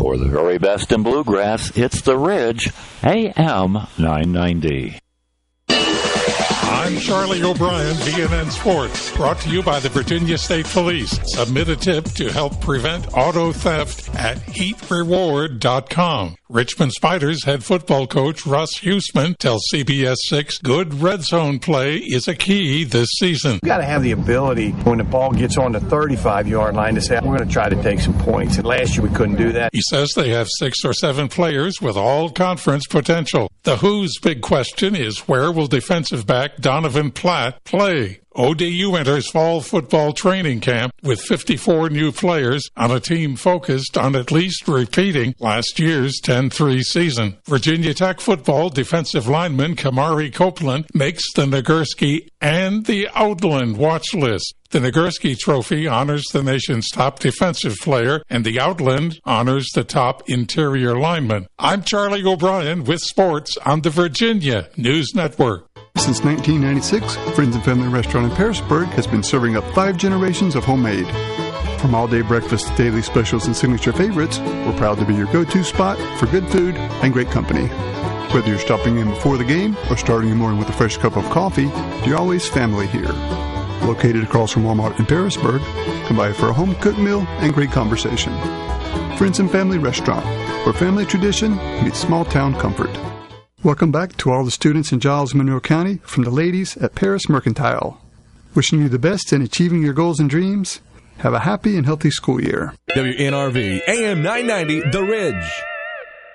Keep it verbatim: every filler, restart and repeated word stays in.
For the very best in bluegrass, it's The Ridge, A M nine ninety. I'm Charlie O'Brien, B N N Sports, brought to you by the Virginia State Police. Submit a tip to help prevent auto theft at heat reward dot com. Richmond Spiders head football coach Russ Huesman tells C B S six good red zone play is a key this season. You've got to have the ability when the ball gets on the thirty-five-yard line to say, we're going to try to take some points. And last year we couldn't do that. He says they have six or seven players with all-conference potential. The Who's big question is, where will defensive back Donovan Platt play? O D U enters fall football training camp with fifty-four new players on a team focused on at least repeating last year's ten three season. Virginia Tech football defensive lineman Kamari Copeland makes the Nagurski and the Outland watch list. The Nagurski Trophy honors the nation's top defensive player, and the Outland honors the top interior lineman. I'm Charlie O'Brien with sports on the Virginia News Network. Since nineteen ninety-six, Friends and Family Restaurant in Parisburg has been serving up five generations of homemade. From all-day breakfast to daily specials and signature favorites, we're proud to be your go-to spot for good food and great company. Whether you're stopping in before the game or starting your morning with a fresh cup of coffee, you're always family here. Located across from Walmart in Parisburg, come by for a home-cooked meal and great conversation. Friends and Family Restaurant, where family tradition meets small-town comfort. Welcome back to all the students in Giles Monroe County from the ladies at Paris Mercantile. Wishing you the best in achieving your goals and dreams. Have a happy and healthy school year. W N R V, A M nine ninety, The Ridge.